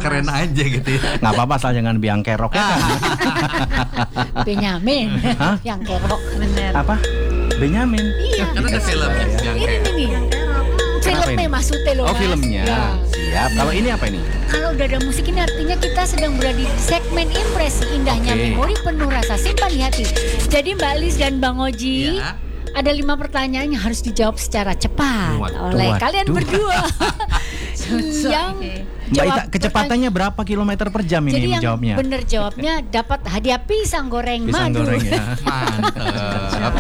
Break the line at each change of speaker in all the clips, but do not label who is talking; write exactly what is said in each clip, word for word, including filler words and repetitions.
keren aja gitu ya.
Nggak apa-apa asal jangan biang kerok ya kan.
Benyamin.
Hah?
Yang kerok.
Bener.
Apa? Benyamin.
Iya.
Kan ada film ya, yang
Ini
kayak
nih. Filmnya
ini?
maksudnya loh.
Oh,
Mas.
filmnya.
Ya.
Siap. Kalau ini apa ini?
Kalau udah ada musik ini artinya kita sedang berada di segmen impresi indahnya
Oke.
memori penuh rasa simpan di hati. Jadi Mbak Lis dan Bang Oji,
Ya.
ada lima pertanyaan yang harus dijawab secara cepat
Waduh,
oleh
waduh.
kalian berdua. yang
Mbak
jawab
Ita, kecepatannya berapa kilometer per jam
pertanyaan-
ini
Jadi yang
menjawabnya?
bener jawabnya dapat hadiah pisang goreng
Pisang
madu.
goreng ya.
Mantap.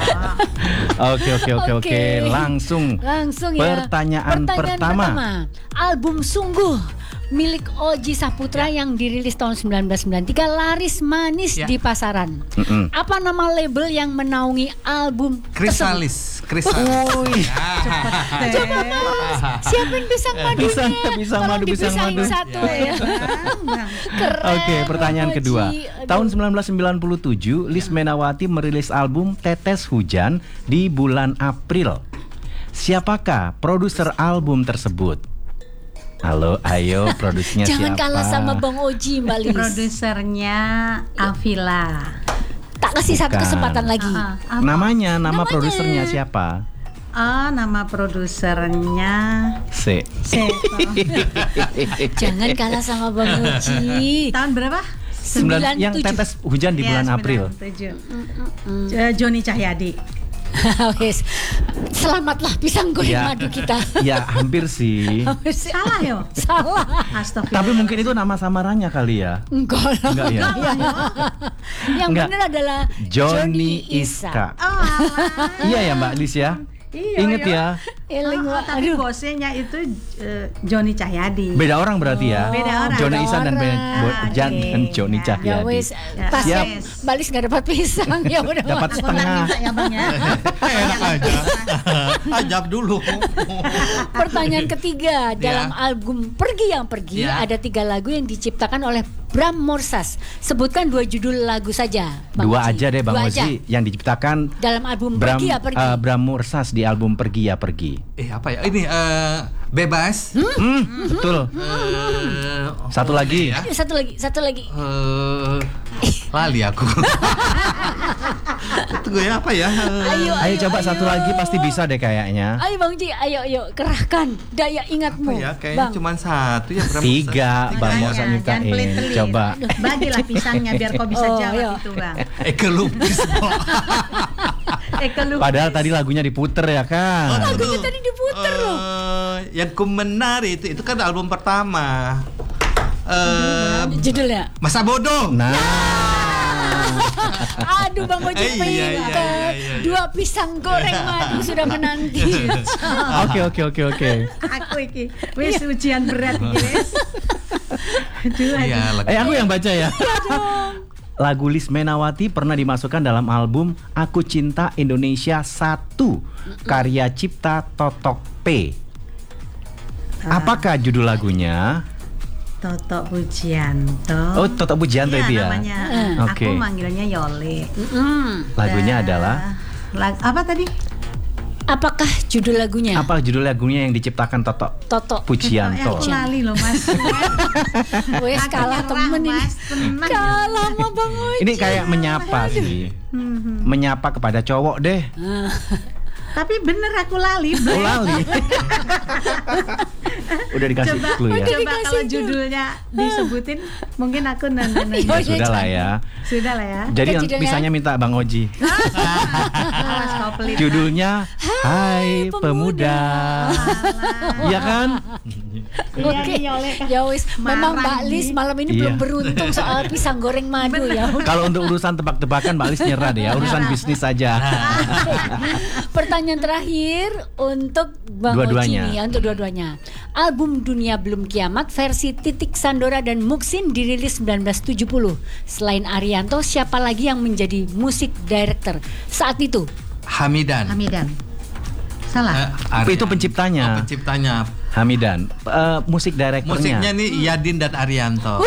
Oke oke oke oke.
Oke.
Langsung.
Langsung ya.
Pertanyaan pertama.
Album Sungguh milik Oji Saputra yang dirilis tahun sembilan belas sembilan puluh tiga laris manis
Ya.
di pasaran.
Mm-mm.
Apa nama label yang menaungi album tersebut?
Kristalis, kristalis.
Wih.
Coba Mas, siapin pisang madunya.
Pisang, pisang
Tolong
madu, pisang
dipisahin
madu.
satu ya. Keren.
Oke, pertanyaan
Bang
kedua.
Oji. Aduh.
Tahun sembilan belas sembilan puluh tujuh, Lis Menawati merilis album Tetes Hujan di bulan April. Siapakah produser album tersebut? Halo, ayo produsernya
Jangan
siapa?
kalah sama Bang Oji, Mbak Lis.
Produsernya Avila.
Tak kasih satu
Bukan.
kesempatan lagi.
Ah, apa?
Namanya, nama
Namanya.
produsernya siapa?
Oh, nama produsernya
C.
Seto.
Jangan kalah sama Bang Oji.
Tahun berapa?
Sembilan, yang
sembilan puluh tujuh.
tetes hujan di bulan April.
sembilan Joni Cahyadi.
Wes, selamatlah pisang goreng
Ya.
madu kita.
Ya, hampir sih.
Salah yo.
Salah.
Astagfirullah.
Tapi mungkin itu nama samarannya kali ya.
Enggak lah.
Enggak ya?
Yang
Enggak.
benar adalah
Johnny Iska.
Oh, alah.
Iya ya Mbak Lis ya.
Iya,
Ingat
iya.
ya.
Eling,
Oh, oh,
Wak.
tapi
Aduh.
bosnya itu eh, Joni Cahyadi.
Beda orang berarti ya.
Beda orang.
Johnny
Beda
Isan dan Ben
orang.
Bo- Jan
Oke.
dan Johnny
Ya.
Ya
Cahyadi.
wes,
Ya.
pas
Siap.
ya, Balis nggak dapat pisang ya udah.
Dapat
Wak.
setengah.
Minta ya Bang ya.
Enak aja. Ajab dulu.
Pertanyaan ketiga,
Ya.
dalam album Pergi Yang Pergi
Ya.
ada tiga lagu yang diciptakan oleh Bram Morsas. Sebutkan dua judul lagu saja. Bang
Dua
Oji.
aja deh Bang
Dua
Oji
aja.
yang diciptakan
Dalam album
Bram
Pergi Ya Pergi.
eh, Bram Mursas di album Pergi Ya Pergi.
Eh apa ya? Ini eh, bebas.
Hmm, betul.
Eh,
Satu
oh,
lagi.
Ya.
Satu lagi, satu lagi.
Eh, lali aku. Tunggu ya apa ya? Eh,
Ayo,
Ayo coba satu lagi pasti bisa deh kayaknya.
Ayo Bang Ji, ayo ayo kerahkan daya
apa
ingatmu.
ya? Kayaknya
Bang.
cuma satu ya. Berapa?
Tiga, Bang
ya?
Mosa
Jangan
nyiptain.
pelit-pelit.
Coba.
Bagilah pisangnya biar kau bisa
Oh,
jawab
iya.
itu Bang.
Eke lupis.
Eka lu.
Padahal tadi lagunya diputer ya kan.
Lagunya tadi diputer loh.
Eh, yang ku menari itu itu kan album pertama. Eh,
Judulnya.
Masa bodoh.
Nah,
Aduh Bang Oji
Eh, iya, iya,
pinter.
iya, iya, iya.
Dua pisang goreng madu sudah menanti.
oke oke oke oke.
Aku iki wis ujian berat iki wis. Aduh,
Iya,
aduh.
lagu-
Eh aku yang baca ya. Lagu Lis Menawati pernah dimasukkan dalam album Aku Cinta Indonesia satu karya cipta Totok P. Apakah judul lagunya?
Toto Pujianto.
Oh, Totok Pujianto
Iya,
itu ya.
namanya.
Eh.
Oke.
Aku manggilnya Yole.
Mm-mm.
Lagunya
Dan-
adalah
lag- apa tadi?
Apakah judul lagunya?
apa judul lagunya yang diciptakan Totok
Toto.
Eh,
Pujianto?
aku lali loh Mas.
Wes
Aku
kalah
nyerah,
temen ini.
Mas. Tenang.
Kalah sama Bang Oji.
Ini kayak menyapa sih.
Hmm.
Menyapa kepada cowok deh.
Ah.
Tapi bener aku lali.
Oh, lali. Udah dikasih
Coba,
clue ya.
coba
Dikasih
kalau
clue.
judulnya disebutin, mungkin aku nanya-nanya.
Oh, iya,
Sudah lah ya.
Sudah lah ya.
Jadi
Oke, judulnya?
bisanya minta Bang Oji.
Awas kau pelit.
Judulnya Hai
Pemuda.
Pemuda. Iya kan?
Iya,
Oke.
ini Yole.
Ya wis, memang
Marah
Mbak Lis
nih.
malam ini
Iya.
belum beruntung soal pisang goreng madu ya.
Kalau untuk urusan tebak-tebakan Mbak Lis nyerah deh ya. Urusan bisnis saja.
Pertanyaan terakhir untuk Bang
Dua-duanya.
Oji nih ya, untuk dua-duanya. Album Dunia Belum Kiamat versi Titik Sandora dan Muksin dirilis sembilan belas tujuh puluh. Selain Arianto, siapa lagi yang menjadi musik director saat itu?
Hamidan.
Hamidan.
Eh,
Salah.
Aryan.
Itu penciptanya.
Oh, penciptanya.
Hamidan. Eh, musik direkturnya.
Musiknya nih Yadin dan Arianto.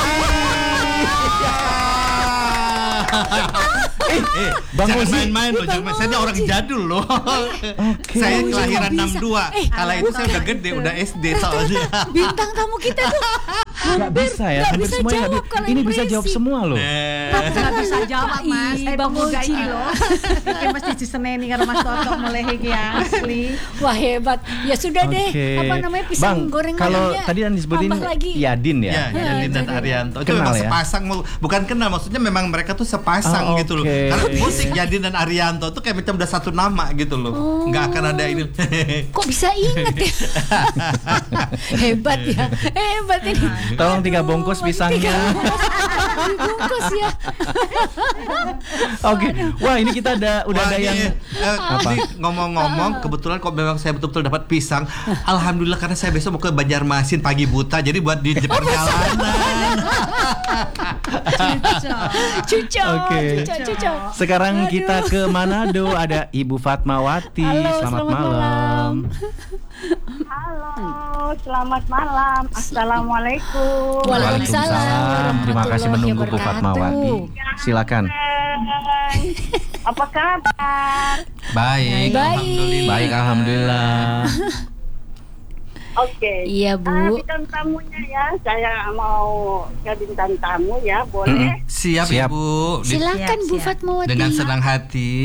Eh, eh,
Bang
jangan
Ozi.
main-main loh, jangan main. Saya ini orang jadul loh. Saya
Bang Ozi
kelahiran
kok bisa?
enam dua.
Eh,
Kala itu saya udah gede, udah S D soalnya.
Bintang tamu kita tuh
Nggak bisa ya,
nggak
hampir
bisa
semuanya nggak
jawab
bi-
kalau
Ini
yang
bisa jawab
berisi.
semua loh.
Nggak bisa jawab mas,
Ih,
saya
Bang
pemuda
Oji.
ini loh. Iki mesti diseneni karo Mas Toto mulai iki asli.
Wah hebat. Ya sudah deh.
Oke.
Apa namanya pisang
Bang,
goreng
kalau
ayamnya
tadi yang disebutin
tambah lagi.
Yadin ya.
Ya, Yadin dan
jadi-
Arianto itu
Kenal
memang
ya?
sepasang, mau- bukan kenal, maksudnya memang mereka tuh sepasang
Ah,
gitu loh.
oke.
Karena musik Yadin dan Arianto tuh kayak macam udah satu nama gitu loh.
Oh.
Nggak akan ada ini.
Kok bisa inget ya? Hebat ya. Hebat ini.
Tolong tiga
Aduh,
bungkus
tiga
pisangnya.
bungkus. Dibungkus ya.
Oke, wah ini kita ada udah
Wah,
ada
ini,
yang
eh,
Apa?
ini ngomong-ngomong, kebetulan kok memang saya betul-betul dapat pisang. Alhamdulillah, karena saya besok mau ke Banjarmasin pagi buta, jadi buat di perjalanan.
Cucok,
Oke.
cucok, cucok.
Sekarang
Aduh.
kita ke Manado, ada Ibu Fatmawati.
Halo,
selamat,
selamat
malam.
malam.
Halo, selamat malam. Assalamualaikum.
Waalaikumsalam.
Terima kasih menunggu Bu Fatmawati. Silakan.
Hai. Apa kabar?
Baik,
Baik.
alhamdulillah.
Baik, alhamdulillah.
Oke.
Iya, Bu.
Ah, bintang tamunya ya, saya mau ke bintang tamu ya, boleh?
Siap,
Siap.
Ibu. Di-
Silakan
Siap,
Bu
siap.
Fatmawati.
dengan senang hati.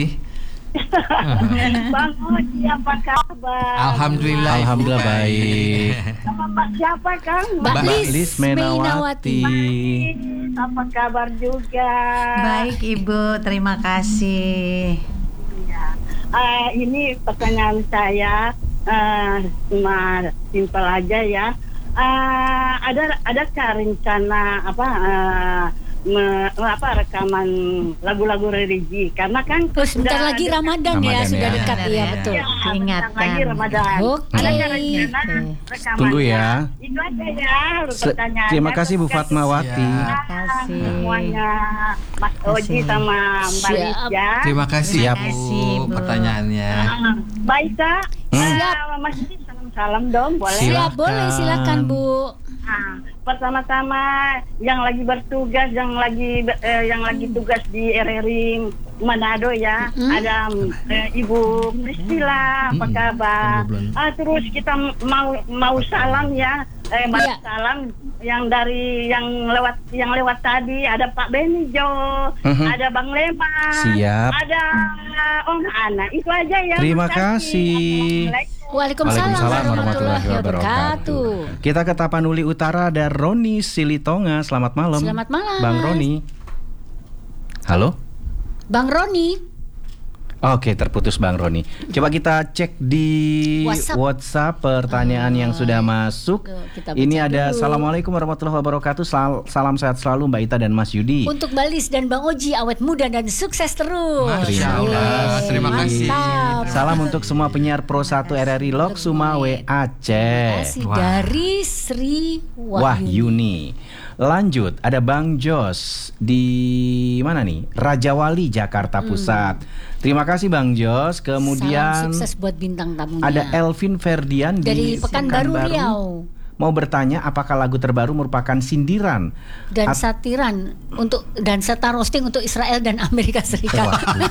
Bang Oji, apa kabar?
Alhamdulillah. Ibu,
Alhamdulillah baik.
Sama Mbak siapa Kang?
Mbak
Mbak
Lis
Lis Menawati.
Menawati.
Apa kabar juga?
Baik Ibu, terima kasih.
Ya. Ah, ini pertanyaan saya uh, cuma simpel aja ya. Ah, ada adakah rencana apa uh, me- apa rekaman lagu-lagu religi? Karena kan
Oh, sebentar
sudah
lagi
ada-
Ramadan, ya,
Ramadan
sudah
ya.
dekat
Ramadan
ya,
ya.
betul.
Ya, bentar
Diingatkan.
lagi Ramadan.
Oke.
Adakah rencana
Oke.
rekamannya?
Tunggu ya.
Itu aja ya
Se-
pertanyaannya.
Terima kasih Bu
Terima kasih
Fatmawati.
Terima kasih.
semuanya Mas Oji
Kasih.
sama Mbak Lis
Siap.
ya.
Terima kasih,
Siap.
Bu,
kasih, Bu.
pertanyaannya.
Ah, baik Kak.
Hmm.
Ah, Mas Lis salam-salam dong, boleh?
Siap.
Siap, boleh, silakan Bu.
Nah, pertama-tama yang lagi bertugas, yang lagi eh, yang lagi tugas di R R I Manado ya,
Mm-mm.
ada eh, Ibu Priscilla, apa
Mm-mm.
kabar?
Belum.
Ah, terus kita mau mau salam ya, eh, balas
Iya.
salam yang dari yang lewat yang lewat tadi ada Pak Benijo,
Mhm.
ada Bang Leman,
Siap.
ada Om Ana, itu aja ya.
Terima
Makasih.
kasih.
Assalamualaikum.
Waalaikumsalam
Waalaikumsalam
warahmatullahi wabarakatuh.
Kita ke Tapanuli Utara, ada Roni Silitonga. Selamat malam.
Selamat malam,
Bang
Mas.
Roni. Halo.
Bang Roni.
Oke, terputus Bang Roni. Coba kita cek di
WhatsApp.
WhatsApp pertanyaan yang sudah masuk.
Tuh, kita baca
Ini ada
dulu.
Assalamualaikum warahmatullahi wabarakatuh. Sal- Salam sehat selalu Mbak Ita dan Mas Yudi.
Untuk Balis dan Bang Oji, awet muda dan sukses terus.
Masya Allah, terima kasih.
Mantap.
Salam untuk semua penyiar Pro satu R R I Lok Sumawe Aceh.
Kasih
Wah.
dari Sri Wahyuni.
Wahyuni. Lanjut, ada Bang Jos di mana nih? Raja Wali, Jakarta Pusat. Terima kasih Bang Jos. Kemudian
Salam sukses buat bintang tamunya.
ada Elvin Ferdian
dari
di
Pekanbaru Riau.
Mau bertanya apakah lagu terbaru merupakan sindiran
Dan
At-
satiran untuk dan serta roasting untuk Israel dan Amerika Serikat.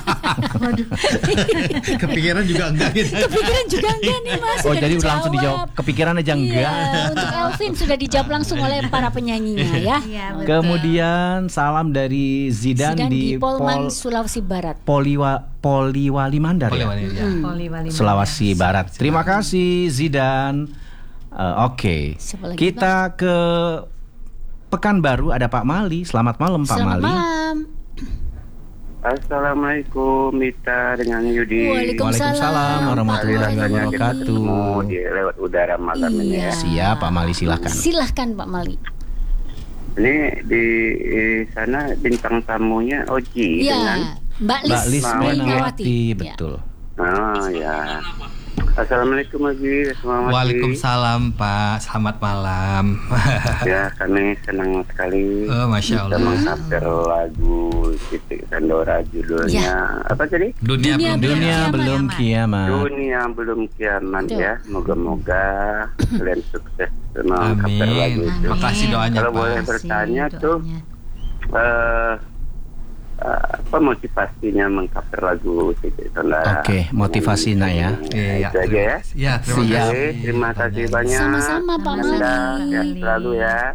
Kepikiran juga enggak gitu.
Kepikiran juga enggak nih Mas?
Oh
Sudah
jadi langsung dijawab kepikiran aja enggak.
Iya, untuk Elvin sudah dijawab langsung oleh para penyanyinya ya.
Iya, betul.
Kemudian salam dari Zidan,
Zidan di
di
Polman,
Pol-
Sulawesi Barat.
Poliwa Poliwali Mandar
Boleh,
ya?
boleh, ya.
Hmm.
Poli Wali
Sulawesi Barat. Terima kasih Zidan. Eh, Oke,
Siapa lagi,
kita ke Pekanbaru, ada Pak Mali. Selamat malam Pak
Selamat
Mali.
malam.
Assalamualaikum Mita dengan Yudi.
Waalaikumsalam.
Waalaikumsalam warahmatullahi
Rasanya kita
wabarakatuh.
ketemu di lewat udara malam ini
Iya.
ya.
Siap Pak Mali, silahkan.
Silahkan Pak Mali.
Ini di eh, sana bintang tamunya Oji dengan
Iya, Mbak Lis
Mbak Lis
Menawati.
Menawati,
Ya.
betul.
Oh ya. Assalamualaikum Oji. Assalamualaikum.
Waalaikumsalam Pak, selamat malam.
Ya kami senang sekali
Oh, Masya
bisa
Allah.
mengcover lagu Titik Sandora judulnya
Ya.
apa tadi?
Dunia,
Dunia
belum
Dunia
Kiamat.
belum kiamat.
Dunia belum kiamat
Betul.
ya. Moga-moga kalian sukses mengcover lagu
Amin.
itu.
Makasih doanya
Kalau boleh
Pak.
bertanya
Kasih
tuh
doanya.
eh eh, apa motivasinya mengcover lagu Titik Sandara?
Oke, motivasinya ya.
Iya,
Itu aja ya.
Ya, terima
Siap.
kasih.
Oke, terima kasih banyak.
Sama-sama, Pak
Anda
Mali.
sehat selalu ya.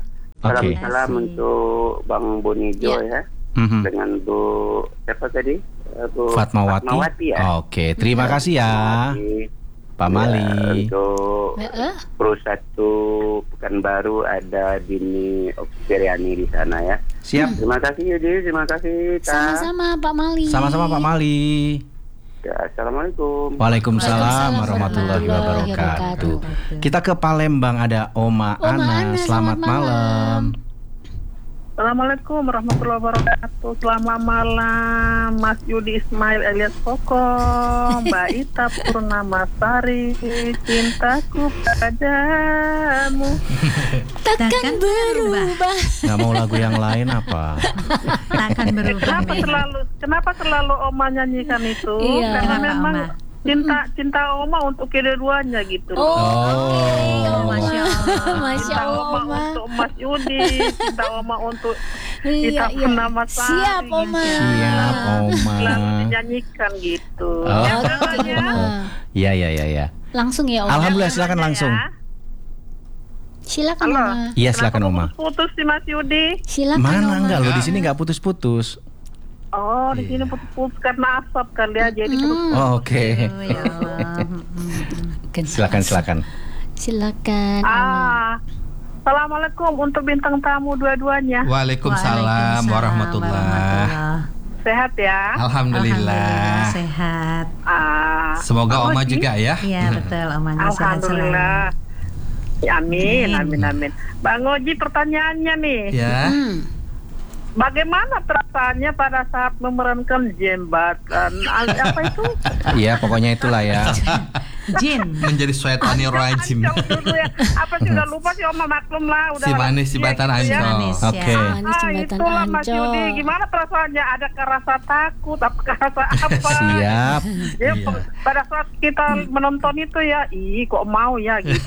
Oke.
Salam-salam untuk Bang Bonijo
Ya.
ya.
Mhm.
Dengan Bu siapa tadi? Eh, Bu
Fatmawati.
Fatmawati ya.
Oke, terima kasih ya, Pak Mali.
Ya, untuk
Heeh.
Pro satu Pekanbaru ada Dini Oksiriani di sana ya.
Siap.
Terima kasih Yudi, terima kasih Ta.
Sama-sama Pak Mali.
Sama-sama Pak Mali.
Ya, Assalamualaikum.
Waalaikumsalam
Waalaikumsalam
warahmatullahi
warahmatullahi
wabarakatuh.
wabarakatuh.
Kita ke Palembang, ada Oma,
Oma
Ana.
Ana,
Selamat
selamat
malam.
malam.
Assalamualaikum warahmatullahi wabarakatuh. Selamat malam Mas Yudi Ismail alias Kokom, Mbak Ita Purnamasari, cintaku padamu.
Takkan
Takkan
berubah.
Nggak mau lagu yang lain apa?
Takkan berubah.
Kenapa
Mei.
selalu kenapa selalu Oma nyanyikan itu?
Iya.
Karena
Kenapa,
memang
Oma?
cinta cinta Oma untuk kedua-duanya gitu.
Oh,
Oh.
Masya Allah. Masya
Cinta
Allah,
Oma
Oma.
untuk Mas Yudi, cinta Oma untuk
Iya,
Ita
iya.
Purnamasari.
Siap, Oma.
Siap, Oma.
Selalu dinyanyikan gitu.
Oh.
Ya,
Oke,
kan, ya?
Oma.
Iya, iya, iya, iya.
Langsung ya, Oma.
Alhamdulillah, silakan langsung.
Ya.
Silakan,
Halo.
Oma.
Iya, silakan Oma.
Putus sih Mas Yudi.
Silakan,
Mana
Oma.
enggak lo di sini nggak putus-putus.
Oh, di sini putus-putus karena asap kali ya, jadi
Hmm.
putus.
Oh, Oke.
Oh, ya Allah.
Kan,
Silakan, silakan.
Silakan, Oma.
Ah, Assalamualaikum untuk bintang tamu dua-duanya.
Waalaikumsalam warahmatullah.
Sehat ya?
Alhamdulillah.
Sehat.
Ah,
Semoga
Bang
Oma
Oji.
juga ya.
Iya betul, omanya sehat selalu.
Alhamdulillah. Ya, amin,
Amin.
amin, amin. Bang Oji, pertanyaannya nih.
Ya.
Hmm.
Bagaimana perasaannya pada saat memerankan jembatan? Al- Apa itu?
Iya, pokoknya itulah ya.
Jin.
Menjadi syaitanir rajim.
Ancol dulu ya. Apa sih udah lupa sih Oma, maklum lah. Udah
Si manis jembatan
ya, gitu ya.
Ancol.
Manis,
Oke.
ya.
Manis
Ah,
jembatan
itulah Mas
Ancol.
Yudi. Gimana perasaannya? Adakah rasa takut? Apakah rasa apa?
Siap.
Ya,
Iya.
p- pada saat kita menonton itu ya, ih kok mau ya gitu.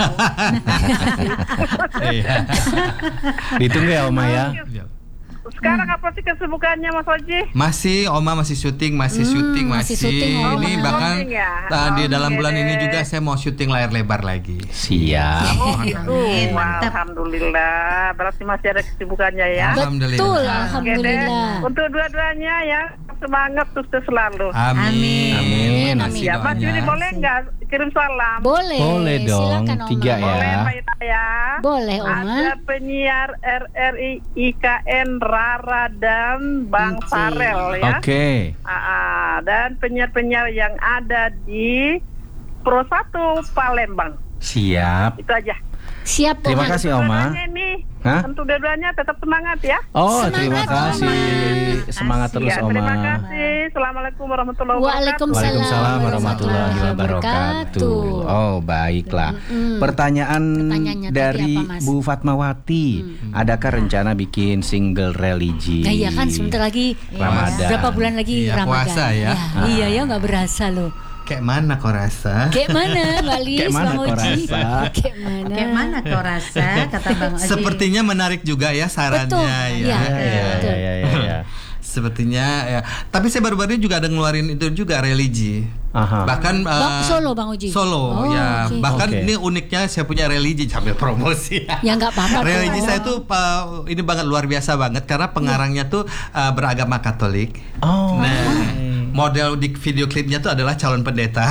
Iya.
Ditunggu ya Oma ya.
Sekarang apa sih kesibukannya Mas Oji?
Masih Oma masih syuting, masih
Hmm,
syuting,
masih
masih.
syuting, Oma.
Ini bahkan
Syuting ya?
uh, di dalam
Oke
bulan ini
deh.
juga saya mau syuting layar lebar lagi.
Siap.
Oh gitu,
Amin,
Wah,
mantap.
Alhamdulillah. Berarti masih ada kesibukannya ya.
Alhamdulillah.
Betul,
Oke deh.
alhamdulillah.
Untuk dua-duanya ya, semangat sukses selalu.
Amin.
Amin.
Amin.
Amin.
Ya, Mas
doanya.
Yudi boleh nggak kirim salam?
Boleh.
Boleh dong,
Silakan, Oma.
tiga ya.
Boleh Mbak Ita ya.
Boleh, Oma.
Ada penyiar R R I I K N Rara dan Bang
Oke.
Farel ya.
Oke.
Ah, ah, dan penyiar-penyiar yang ada di Pro satu Palembang.
Siap.
Itu aja.
Siap,
Terima
Oma.
kasih Oma.
Dua-duanya nih,
Hah?
untuk dua-duanya tetap semangat ya.
Oh,
Semangat,
terima kasih.
Oma.
Semangat terus
Ya,
Oma.
terima kasih. Assalamualaikum warahmatullahi wabarakatuh.
Waalaikumsalam.
Waalaikumsalam warahmatullahi wabarakatuh. Oh, baiklah.
Mm-mm.
Pertanyaan
Pertanyaannya tadi
dari
apa, Mas?
Bu Fatmawati, adakah rencana bikin single religi?
Nah, iya kan sebentar lagi
Ramadan.
berapa bulan lagi
Iya,
Ramadan.
puasa ya.
Ya, Iya ya nggak berasa loh.
Kayak mana kau rasa?
Kayak mana Mbak Lis,
Kayak mana
Bang
kau
Oji?
rasa?
Kayak mana?
Kayak mana kau rasa kata Bang Oji?
Sepertinya menarik juga ya sarannya
Betul.
ya.
Iya,
Ya, ya,
betul.
ya, ya, ya.
Sepertinya ya. Tapi saya baru-baru ini juga ada ngeluarin itu juga religi.
Aha.
Bahkan
Bang,
eh,
solo, Bang Uji?
Solo
Oh,
ya.
oke.
Bahkan
Oke.
ini uniknya saya punya religi sambil promosi.
Ya nggak apa-apa.
Religi
kok.
saya tuh uh, ini banget luar biasa banget karena pengarangnya tuh uh, beragama Katolik.
Oh.
Nah, model di video klipnya tuh adalah calon pendeta.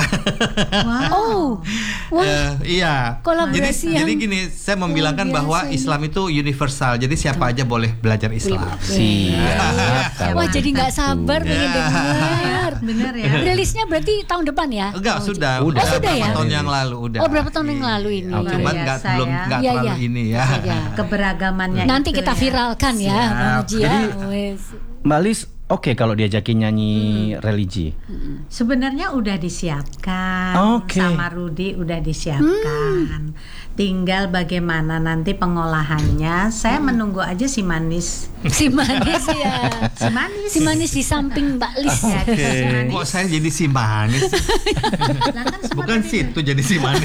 Oh, wah.
Eh, iya.
Kolaborasi
Jadi,
yang
jadi gini, saya membilangkan
luar
bahwa
biasa ini.
Islam itu universal. Jadi siapa aja boleh belajar Islam.
Siap. kalau
Wah, jadi nggak
gitu.
sabar pengen
Ya.
dengar.
Bener ya.
Rilisnya berarti tahun depan ya?
Enggak,
Bang Uji?
sudah.
Udah.
Oh, sudah
berapa
ya?
tahun yang lalu udah.
Oh, berapa tahun yang lalu ini?
Oke.
Cuman
Luar
nggak
biasa
belum
ya.
nggak
Iya,
terlalu
iya.
ini ya.
Iya.
Keberagamannya
Nanti
itu
kita
ya.
viralkan ya, Bang
Siap.
Uji ya.
Jadi,
Wes.
Mbak Lis, oke kalau diajakin nyanyi religi.
Sebenarnya udah disiapkan,
Oke.
sama Rudi udah disiapkan. Tinggal bagaimana nanti pengolahannya. Saya menunggu aja si manis,
Si manis ya.
si manis,
Si manis di samping Mbak Lis.
Ya,
Oke.
si manis.
Kok saya jadi si manis?
Nah, kan semua
Bukan
tadi
situ jadi si manis.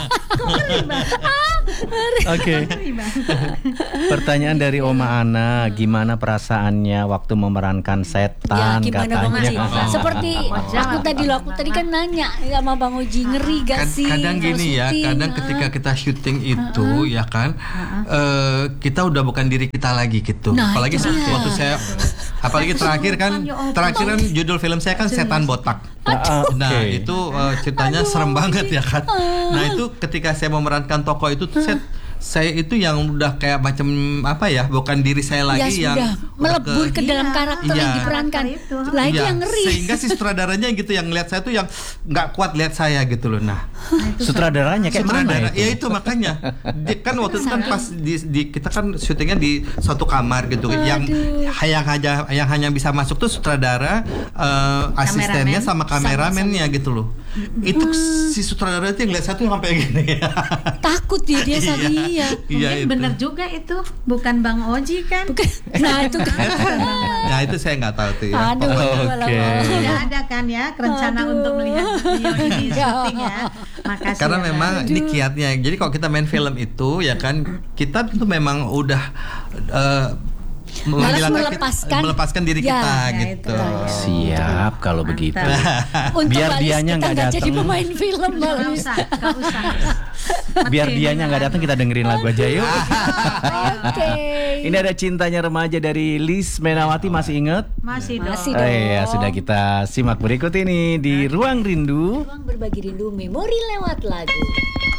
Oke. Pertanyaan dari Oma Ana, gimana perasaannya waktu memerankan setan
Ya gimana Bang Oji?
katanya.
Seperti aku tadi loh, aku tadi kan nanya sama Bang Oji, ngeri gak
Kad-
sih?
kadang
kalau
gini ya,
syuting?
kadang
Ah.
ketika kita syuting itu ya kan, eh, kita udah bukan diri kita lagi gitu.
Nah,
apalagi
itu dia.
waktu saya, apalagi terakhir kan, terakhir kan judul film saya kan Setan Botak.
Ah, oke.
Nah itu eh, ceritanya serem banget ya kan. Nah itu ketika saya memerankan tokoh itu tuh saya saya itu yang udah kayak macam apa ya, bukan diri saya
Ya
lagi yang
sudah melebur ke dalam
Iya.
karakter
Iya.
yang diperankan.
Karakter itu.
Lah itu
Iya,
yang ngeri.
sehingga si sutradaranya gitu yang ngeliat saya tuh yang nggak kuat lihat saya gitu loh. Nah
Sutradaranya kayak mana
sutradara,
itu?
ya itu makanya Dia kan waktu itu kan pas di, di kita kan syutingnya di suatu kamar gitu, yang yang hanya yang hanya bisa masuk tuh sutradara, eh, asistennya sama kameramennya gitu loh. Itu si sutradara itu yang lihat saya tuh sampai gini.
Takut dia dia sama dia.
Iya
Mungkin
itu.
benar juga itu, bukan Bang Oji kan?
Bukan. Nah itu kan.
Nah itu saya nggak tahu tuh ya.
Aduh,
Oke.
Tidak ada kan ya rencana
Aduh.
untuk melihat beliau ini
Iya.
syuting ya. Makasih.
Karena
ya,
memang
Bang.
ini kiatnya. Jadi kalau kita main film itu ya kan, kita tuh memang udah eh,
Malas
menghilangkan-
melepaskan.
melepaskan diri
Ya,
kita
ya,
gitu.
itu.
Siap kalau begitu.
Untung
Biar
Balis
dianya
kita
nggak
nggak jadi
datang.
pemain film
Nggak
Balis.
usah, nggak usah.
Biar
Mati
dianya nggak datang, kita dengerin lagu aja yuk.
Oke.
Ini ada Cintanya Remaja dari Lis Menawati, masih inget?
Masih dong.
Masih
Oh
dong.
iya, sudah kita simak berikut ini di Ruang Rindu.
Ruang berbagi rindu, memori lewat lagu.